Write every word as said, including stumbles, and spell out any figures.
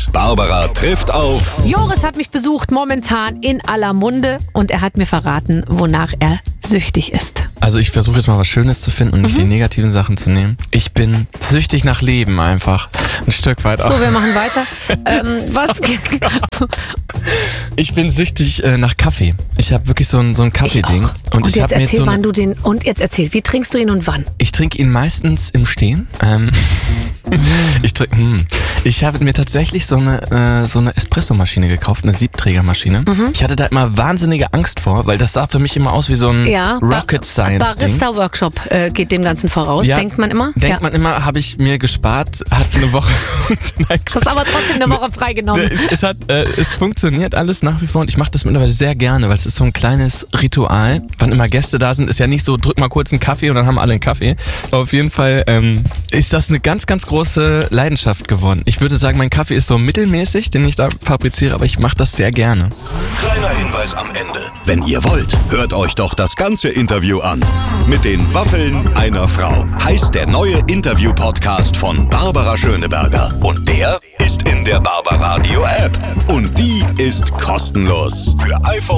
Barbara trifft auf. Joris hat mich besucht, momentan in aller Munde, und er hat mir verraten, wonach er süchtig ist. Also ich versuche jetzt mal was Schönes zu finden und nicht Mhm. die negativen Sachen zu nehmen. Ich bin süchtig nach Leben einfach. Ein Stück weit auch. So, wir machen weiter. ähm, was? Ich bin süchtig äh, nach Kaffee. Ich habe wirklich so ein, so ein Kaffee-Ding. Und, ich jetzt hab mir erzähl, so wann eine, du den. Und jetzt erzähl, wie trinkst du ihn und wann? Ich trinke ihn meistens im Stehen. Ähm, ich trink, hm. Ich habe mir tatsächlich so eine, äh, so eine Espresso-Maschine gekauft, eine Siebträgermaschine. Mhm. Ich hatte da immer wahnsinnige Angst vor, weil das sah für mich immer aus wie so ein Ja, Rocket Science Ding. Barista-Workshop äh, geht dem Ganzen voraus, Ja, denkt man immer. Denkt ja. man immer, habe ich mir gespart, hat eine Woche. Nein, Hast aber trotzdem eine Woche freigenommen. Es, es, hat, äh, es funktioniert alles nach wie vor und ich mache das mittlerweile sehr gerne, weil es ist so ein kleines Ritual. Wann immer Gäste da sind, ist ja nicht so, drück mal kurz einen Kaffee und dann haben alle einen Kaffee. Aber auf jeden Fall ähm, ist das eine ganz, ganz große Leidenschaft geworden. Ich würde sagen, mein Kaffee ist so mittelmäßig, den ich da fabriziere, aber ich mache das sehr gerne. Kleiner Hinweis am Ende. Wenn ihr wollt, hört euch doch das ganze Interview an. Mit den Waffeln einer Frau heißt der neue Interview-Podcast von Barbara Schöneberger. Und der ist in der Barbaradio App. Und die ist kostenlos. Für iPhone